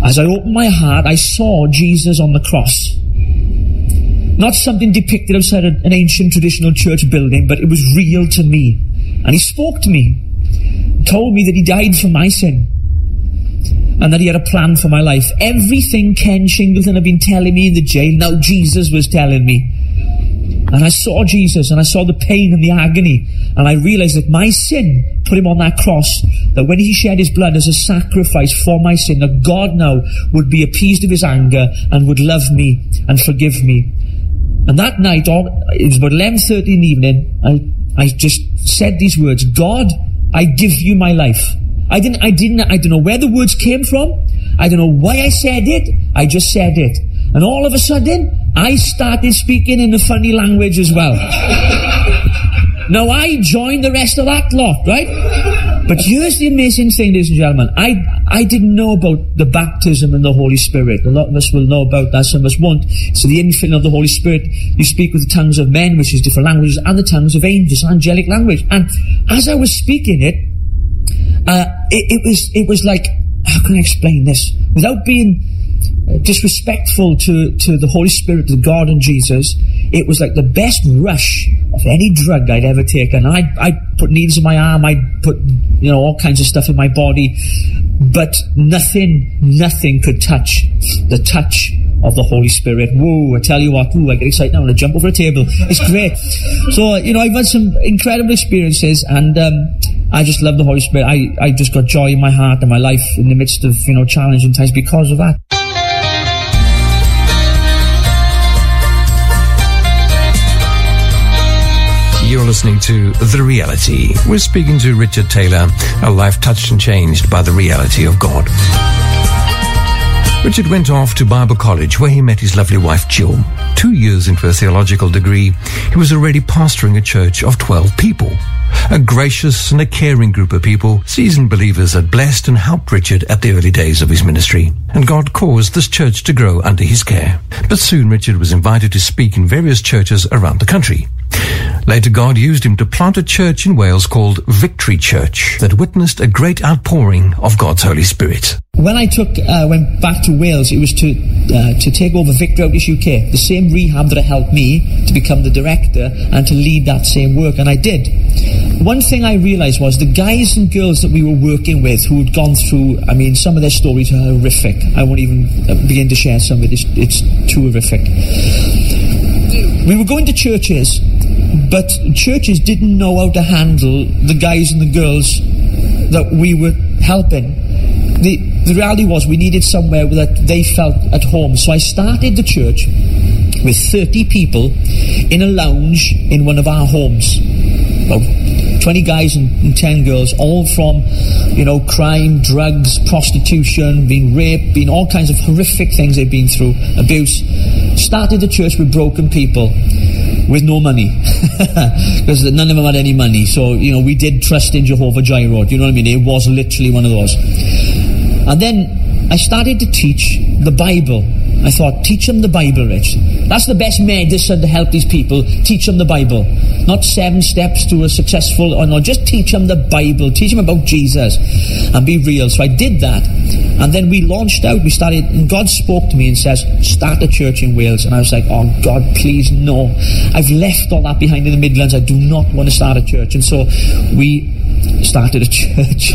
As I opened my heart, I saw Jesus on the cross. Not something depicted outside an ancient traditional church building, but it was real to me. And he spoke to me, told me that he died for my sin, and that he had a plan for my life. Everything Ken Shingleton had been telling me in the jail, now Jesus was telling me. And I saw Jesus, and I saw the pain and the agony, and I realized that my sin put him on that cross, that when he shed his blood as a sacrifice for my sin, that God now would be appeased of his anger and would love me and forgive me. And that night, it was about 11:30 in the evening, I just said these words, God, I give you my life. I don't know where the words came from. I don't know why I said it. I just said it. And all of a sudden, I started speaking in a funny language as well. Now, I joined the rest of that lot, right? But here's the amazing thing, ladies and gentlemen. I didn't know about the baptism in the Holy Spirit. A lot of us will know about that, some of us won't. So the infilling of the Holy Spirit, you speak with the tongues of men, which is different languages, and the tongues of angels, angelic language. And as I was speaking it, it was like, how can I explain this? Without being disrespectful to the Holy Spirit, to God and Jesus, it was like the best rush of any drug I'd ever taken. I put needles in my arm, I put, all kinds of stuff in my body, but nothing could touch the touch of the Holy Spirit. Whoa, I tell you what, I get excited now and I jump over a table. It's great. So, I've had some incredible experiences, and I just love the Holy Spirit. I just got joy in my heart and my life in the midst of, challenging times because of that. You're listening to The Reality. We're speaking to Richard Taylor, a life touched and changed by the reality of God. Richard went off to Bible college, where he met his lovely wife, Jill. 2 years into a theological degree, he was already pastoring a church of 12 people. A gracious and a caring group of people, seasoned believers had blessed and helped Richard at the early days of his ministry. And God caused this church to grow under his care. But soon Richard was invited to speak in various churches around the country. Later, God used him to plant a church in Wales called Victory Church that witnessed a great outpouring of God's Holy Spirit. When I went back to Wales, it was to take over Victory Outreach UK, the same rehab that helped me to become the director and to lead that same work, and I did. One thing I realised was the guys and girls that we were working with who had gone through, some of their stories are horrific. I won't even begin to share some of it. It's too horrific. We were going to churches, but churches didn't know how to handle the guys and the girls that we were helping. The reality was we needed somewhere that they felt at home. So I started the church with 30 people in a lounge in one of our homes. About 20 guys and 10 girls, all from, crime, drugs, prostitution, being raped, being all kinds of horrific things they've been through, abuse. Started the church with broken people with no money, because none of them had any money. So, we did trust in Jehovah Jireh. Do you know what I mean? It was literally one of those. And then I started to teach the Bible. I thought, teach them the Bible, Rich. That's the best medicine to help these people. Teach them the Bible. Not 7 steps to a successful, just teach them the Bible. Teach them about Jesus and be real. So I did that. And then we launched out. We started, and God spoke to me and says, start a church in Wales. And I was like, oh God, please, no. I've left all that behind in the Midlands. I do not want to start a church. And so we started a church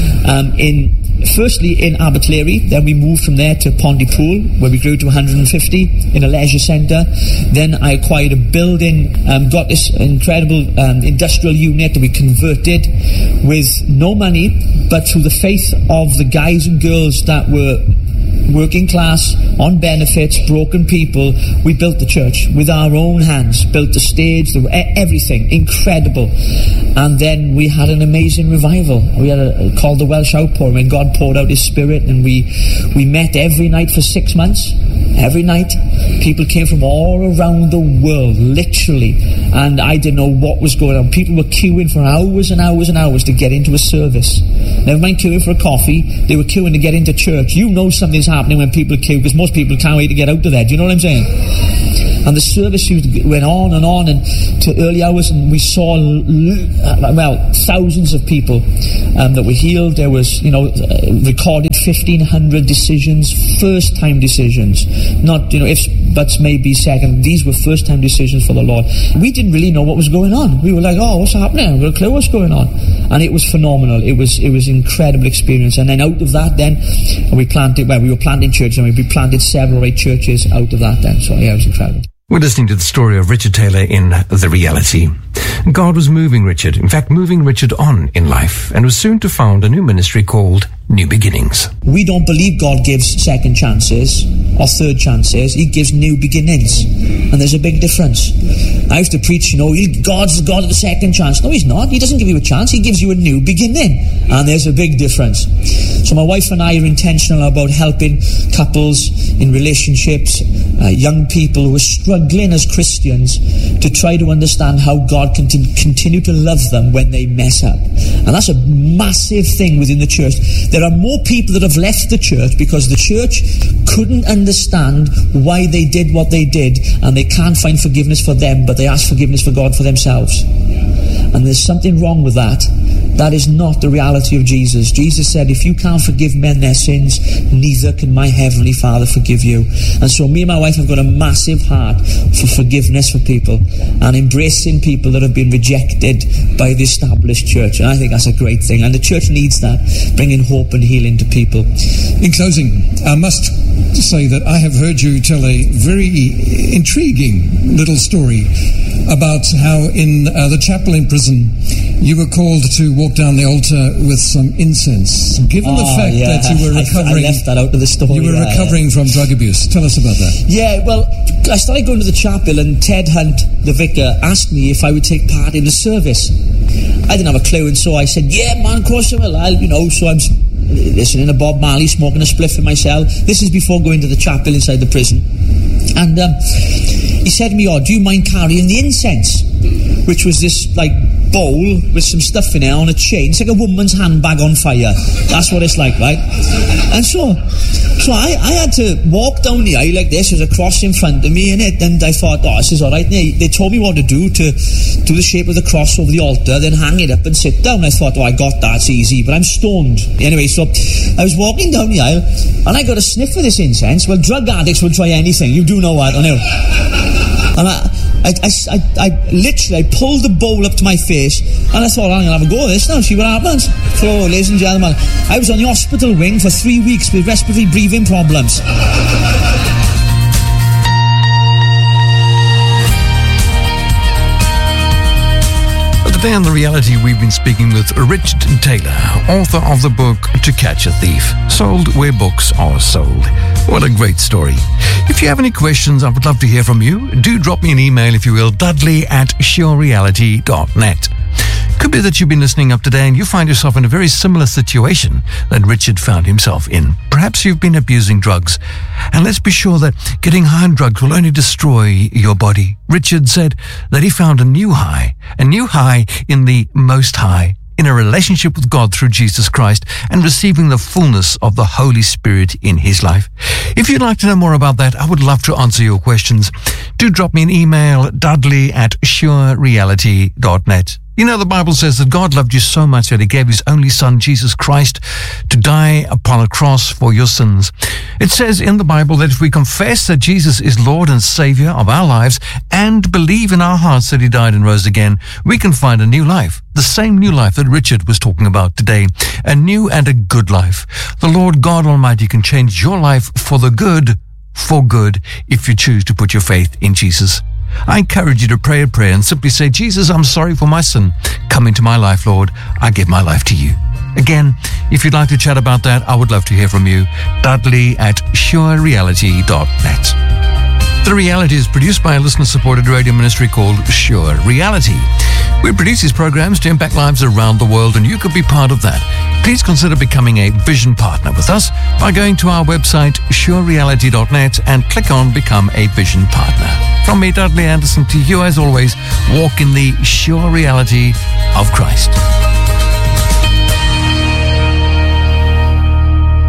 firstly in Abertillery. Then we moved from there to Pontypool, where we grew to 150 in a leisure centre. Then I acquired a building, got this incredible industrial unit that we converted with no money, but through the faith of the guys and girls that were working class, on benefits, broken people. We built the church with our own hands, built the stage, everything, incredible. And then we had an amazing revival. We had called the Welsh Outpouring, when God poured out his Spirit, and we met every night for 6 months. Every night, people came from all around the world, literally, and I didn't know what was going on. People were queuing for hours and hours and hours to get into a service. Never mind queuing for a coffee, they were queuing to get into church. You know something's happening when people queue, because most people can't wait to get out of there. Do you know what I'm saying? And the service went on and to early hours, and we saw, thousands of people that were healed. There was, recorded 1,500 decisions, first-time decisions. Not, ifs, buts, maybe, second. These were first-time decisions for the Lord. We didn't really know what was going on. We were like, oh, what's happening? We had a clue what's going on. And it was phenomenal. It was incredible experience. And then out of that then, we were planting churches, and we planted 7 or 8 churches out of that then. So yeah, it was incredible. We're listening to the story of Richard Taylor in The Reality. God was moving Richard on in life, and was soon to found a new ministry called New Beginnings. We don't believe God gives second chances or third chances. He gives new beginnings. And there's a big difference. I used to preach, God's the God of the second chance. No, he's not. He doesn't give you a chance. He gives you a new beginning. And there's a big difference. So my wife and I are intentional about helping couples in relationships, young people who are struggling as Christians, to try to understand how God can continue to love them when they mess up. And that's a massive thing within the church. There are more people that have left the church because the church couldn't understand why they did what they did, and they can't find forgiveness for them, but they ask forgiveness for God for themselves. And there's something wrong with that. That is not the reality of Jesus. Jesus said, if you can't forgive men their sins, neither can my heavenly Father forgive you. And so me and my wife have got a massive heart for forgiveness for people and embracing people that have been rejected by the established church. And I think that's a great thing. And the church needs that, bringing hope and healing to people. In closing, I must say that I have heard you tell a very intriguing little story about how in the chapel in prison you were called to walk down the altar with some incense. Given the fact that you were recovering, I left that out of the story. You were recovering from drug abuse. Tell us about that. Yeah, well, I started going to the chapel, and Ted Hunt, the vicar, asked me if I would take part in the service. I didn't have a clue, and so I said, yeah, man, of course I will. So I'm listening to Bob Marley, smoking a spliff in my cell. This is before going to the chapel inside the prison. And he said to me, do you mind carrying the incense? Which was this, bowl with some stuff in it on a chain. It's like a woman's handbag on fire. That's what it's like, right? And so I had to walk down the aisle like this. There's a cross in front of me, and I thought, this is all right. They told me what to do the shape of the cross over the altar, then hang it up and sit down. I thought, I got that, it's easy, but I'm stoned. Anyway, so I was walking down the aisle, and I got a sniff of this incense. Well, drug addicts will try anything. You do know that, I know. And I literally pulled the bowl up to my face, and I thought, I'm going to have a go at this now, see what happens. So, ladies and gentlemen, I was on the hospital wing for 3 weeks with respiratory breathing problems. Today on The Reality, we've been speaking with Richard Taylor, author of the book To Catch a Thief, sold where books are sold. What a great story. If you have any questions, I would love to hear from you. Do drop me an email, if you will, dudley@surereality.net. Could be that you've been listening up today and you find yourself in a very similar situation that Richard found himself in. Perhaps you've been abusing drugs. And let's be sure that getting high on drugs will only destroy your body. Richard said that he found a new high in the Most High, in a relationship with God through Jesus Christ, and receiving the fullness of the Holy Spirit in his life. If you'd like to know more about that, I would love to answer your questions. Do drop me an email, dudley@surereality.net. You know, the Bible says that God loved you so much that he gave his only son, Jesus Christ, to die upon a cross for your sins. It says in the Bible that if we confess that Jesus is Lord and Savior of our lives and believe in our hearts that he died and rose again, we can find a new life. The same new life that Richard was talking about today. A new and a good life. The Lord God Almighty can change your life for the good, if you choose to put your faith in Jesus. I encourage you to pray a prayer and simply say, Jesus, I'm sorry for my sin. Come into my life, Lord. I give my life to you. Again, if you'd like to chat about that, I would love to hear from you. Dudley@surereality.net. The Reality is produced by a listener-supported radio ministry called Sure Reality. We produce these programs to impact lives around the world, and you could be part of that. Please consider becoming a vision partner with us by going to our website, surereality.net, and click on Become a Vision Partner. From me, Dudley Anderson, to you, as always, walk in the sure reality of Christ.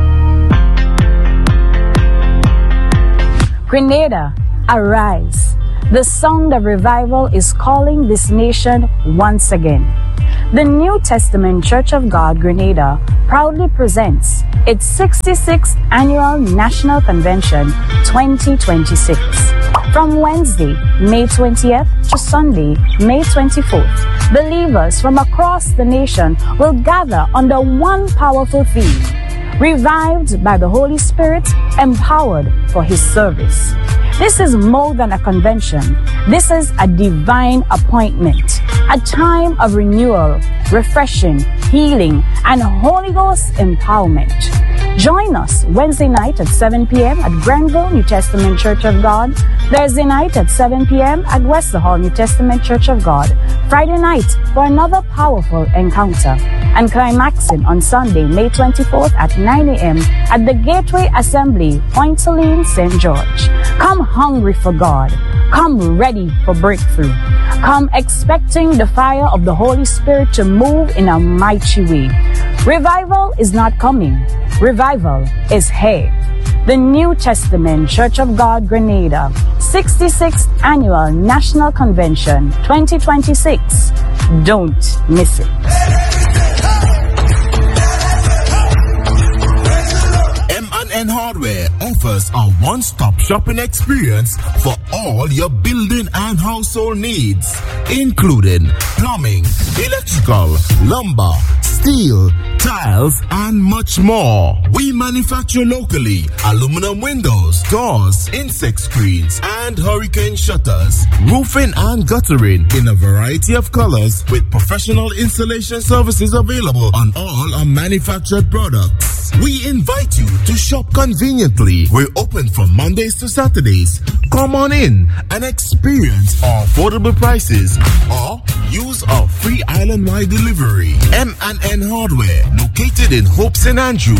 Grenada, arise. The sound of revival is calling this nation once again. The New Testament Church of God, Grenada, proudly presents its 66th Annual National Convention 2026. From Wednesday, May 20th to Sunday, May 24th, believers from across the nation will gather under one powerful theme: revived by the Holy Spirit, empowered for His service. This is more than a convention. This is a divine appointment, a time of renewal, refreshing, healing, and Holy Ghost empowerment. Join us Wednesday night at 7 p.m. at Grenville New Testament Church of God, Thursday night at 7 p.m. at Wester Hall New Testament Church of God, Friday night for another powerful encounter, and climaxing on Sunday, May 24th at 9 a.m. at the Gateway Assembly, Point Saline, St. George. Come hungry for God. Come ready for breakthrough. Come expecting the fire of the Holy Spirit to move in a mighty way. Revival is not coming. Revival is here. The New Testament Church of God, Grenada, 66th Annual National Convention 2026. Don't miss it. M&N Hardware offers a one-stop shopping experience for all your building and household needs, including plumbing, electrical, lumber, steel, tiles, and much more. We manufacture locally aluminum windows, doors, insect screens, and hurricane shutters, roofing and guttering in a variety of colors, with professional installation services available on all our manufactured products. We invite you to shop conveniently. We're open from Mondays to Saturdays. Come on in and experience our affordable prices, or use our free island-wide delivery. M&N Hardware, located in Hope St. Andrew,